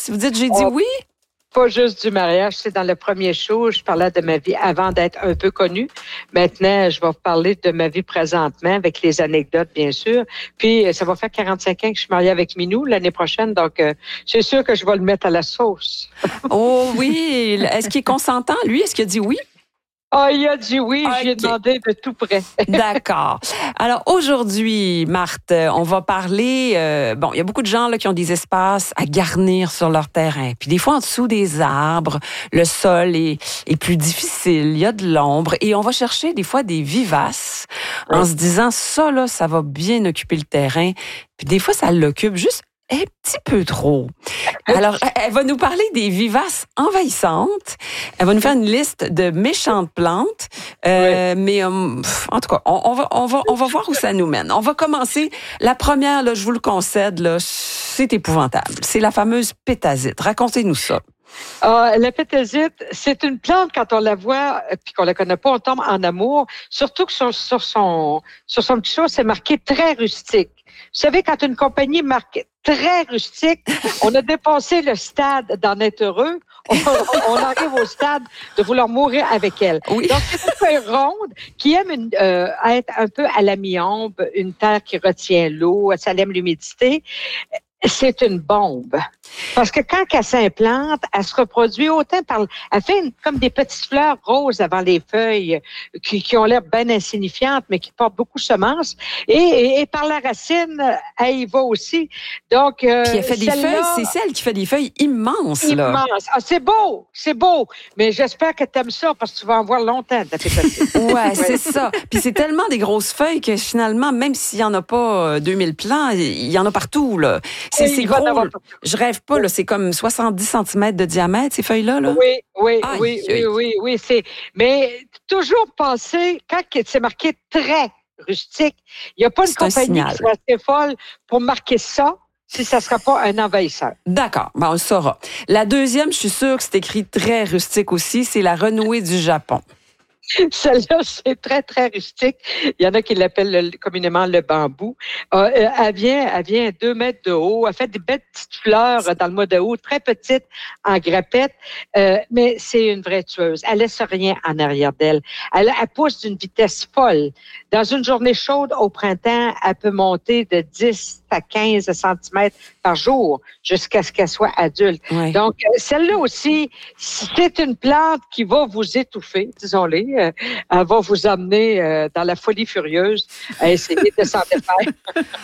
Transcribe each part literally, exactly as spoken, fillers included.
Si vous dites j'ai dit oh, oui? Pas juste du mariage. C'est dans le premier show, je parlais de ma vie avant d'être un peu connue. Maintenant, je vais vous parler de ma vie présentement avec les anecdotes, bien sûr. Puis, ça va faire quarante-cinq ans que je suis mariée avec Minou l'année prochaine. Donc, euh, c'est sûr que je vais le mettre à la sauce. Oh oui. Est-ce qu'il est consentant, lui? Est-ce qu'il a dit oui? Ah, il a dit oui, Okay. je lui ai demandé de tout près. D'accord. Alors aujourd'hui, Marthe, on va parler, euh, bon, il y a beaucoup de gens là, qui ont des espaces à garnir sur leur terrain. Puis des fois, en dessous des arbres, le sol est, est plus difficile, il y a de l'ombre et on va chercher des fois des vivaces oui. en se disant, ça, là, ça va bien occuper le terrain. Puis des fois, ça l'occupe juste un petit peu trop. Alors, elle va nous parler des vivaces envahissantes. Elle va nous faire une liste de méchantes plantes. Euh, oui. Mais, um, en tout cas, on, on, va, on, va, on va voir où ça nous mène. On va commencer. La première, là, je vous le concède, là, c'est épouvantable. C'est la fameuse pétasite. Racontez-nous ça. Ah, la pétasite, c'est une plante, quand on la voit puis qu'on la connaît pas, on tombe en amour. Surtout que sur, sur son sur son petit show, c'est marqué très rustique. Vous savez, quand une compagnie marque très rustique, on a dépassé le stade d'en être heureux. On, on arrive au stade de vouloir mourir avec elle. Oui. Donc, c'est une feuille ronde qui aime une, euh, être un peu à la mi-ombre, une terre qui retient l'eau, ça aime l'humidité. C'est une bombe. Parce que quand elle s'implante, elle se reproduit autant par... Elle fait une, comme des petites fleurs roses avant les feuilles qui, qui ont l'air bien insignifiantes, mais qui portent beaucoup de semences. Et, et, et par la racine, elle y va aussi. Donc, euh, Puis elle fait des feuilles, c'est celle qui fait des feuilles immenses, là. Immenses. Ah, c'est beau, c'est beau. Mais j'espère que tu aimes ça parce que tu vas en voir longtemps de ta pétasite. Ouais, ouais, c'est ça. Puis c'est tellement des grosses feuilles que finalement, même s'il n'y en a pas deux mille plants, il y en a partout, là. C'est, oui, c'est gros. Je rêve pas, là. C'est comme soixante-dix centimètres de diamètre, ces feuilles-là, là. Oui, oui, aïe, oui, aïe. oui, oui, oui. C'est... Mais toujours penser, quand c'est marqué très rustique, il n'y a pas une compagnie qui soit assez folle pour marquer ça si ça ne sera pas un envahisseur. D'accord, ben, on le saura. La deuxième, je suis sûre que c'est écrit très rustique aussi, c'est la renouée du Japon. Celle-là, c'est très, très rustique. Il y en a qui l'appellent le, communément le bambou. Euh, elle vient, elle vient à deux mètres de haut. Elle fait des belles petites fleurs dans le mois de août, très petites, en grappette. Euh, mais c'est une vraie tueuse. Elle laisse rien en arrière d'elle. Elle, elle pousse d'une vitesse folle. Dans une journée chaude au printemps, elle peut monter de dix à quinze centimètres par jour jusqu'à ce qu'elle soit adulte. Oui. Donc, celle-là aussi, c'est une plante qui va vous étouffer, disons-le. Elle va vous amener euh, dans la folie furieuse à essayer de s'en défaire.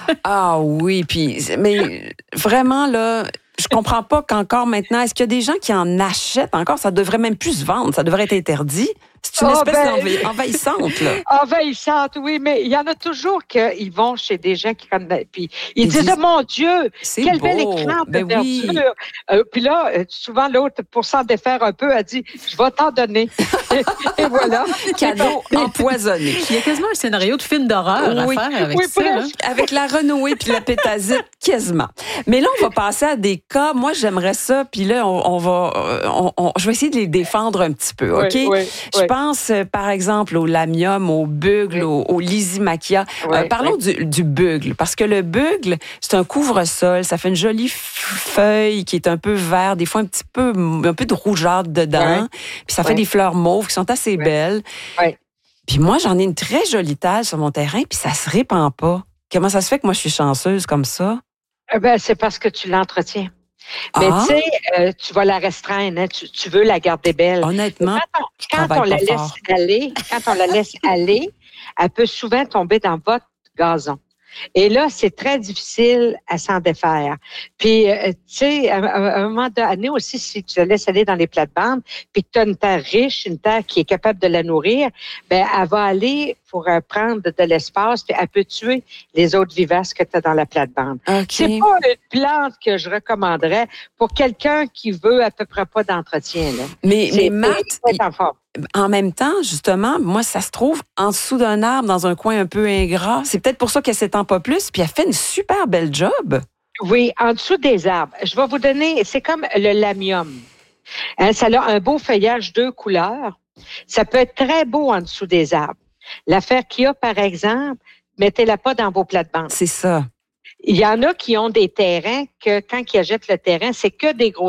Ah oui, puis mais vraiment là, je comprends pas qu'encore maintenant, est-ce qu'il y a des gens qui en achètent encore? Ça devrait même plus se vendre, ça devrait être interdit. C'est une oh, espèce ben, d'envahissante, là. Envahissante, oui, mais il y en a toujours qui vont chez des gens qui connaissent. Puis ils, ils disent, disent, oh mon Dieu, quel beau. Bel écran de ben verdure. Oui. Euh, puis là, souvent, l'autre, pour s'en défaire un peu, a dit, je vais t'en donner. et, et voilà. Cadeau empoisonné. Il y a quasiment un scénario de film d'horreur oui. à faire avec oui, ça. Là. Avec la renouée puis la pétasite, quasiment. Mais là, on va passer à des cas. Moi, j'aimerais ça. Puis là, on, on va, on, on, je vais essayer de les défendre un petit peu, OK? Oui, oui, je oui. pense, par exemple, au lamium, au bugle, oui. au, au lysimachia. Oui, euh, parlons oui. du, du bugle, parce que le bugle, c'est un couvre-sol. Ça fait une jolie feuille qui est un peu vert, des fois un petit peu, un peu de rougeâtre dedans. Oui. Puis ça fait oui. des fleurs mauves qui sont assez oui. belles. Oui. Puis moi, j'en ai une très jolie taille sur mon terrain, puis ça se répand pas. Comment ça se fait que moi, je suis chanceuse comme ça? Eh ben, c'est parce que tu l'entretiens. Mais ah. tu sais, euh, tu vas la restreindre, hein, tu, tu veux la garder belle. Honnêtement, quand on, quand on la laisse fort. aller, quand on la laisse aller, elle peut souvent tomber dans votre gazon. Et là, c'est très difficile à s'en défaire. Puis, euh, tu sais, à, à un moment donné aussi, si tu la laisses aller dans les plates-bandes, puis que tu as une terre riche, une terre qui est capable de la nourrir, ben elle va aller pour euh, prendre de, de l'espace, puis elle peut tuer les autres vivaces que tu as dans la plate-bande. Okay. C'est pas une plante que je recommanderais pour quelqu'un qui veut à peu près pas d'entretien. Là. Mais, c'est, mais Marthe, c'est en même temps, justement, moi, ça se trouve en dessous d'un arbre, dans un coin un peu ingrat. C'est peut-être pour ça qu'elle s'étend pas plus, puis elle fait une super belle job. Oui, en dessous des arbres. Je vais vous donner, c'est comme le lamium. Hein, ça a un beau feuillage deux couleurs. Ça peut être très beau en dessous des arbres. L'affaire qu'il y a, par exemple, mettez-la pas dans vos plates-bandes. C'est ça. Il y en a qui ont des terrains que, quand ils achètent le terrain, c'est que des gros